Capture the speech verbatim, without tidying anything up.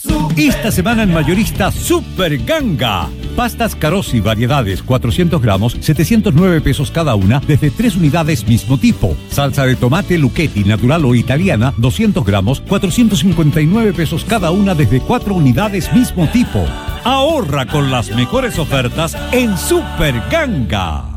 Esta semana en Mayorista Super Ganga. Pastas Carosi variedades cuatrocientos gramos, setecientos nueve pesos cada una, desde tres unidades mismo tipo. Salsa de tomate Lucchetti natural o italiana, doscientos gramos, cuatrocientos cincuenta y nueve pesos cada una, desde cuatro unidades mismo tipo. Ahorra con las mejores ofertas en Super Ganga.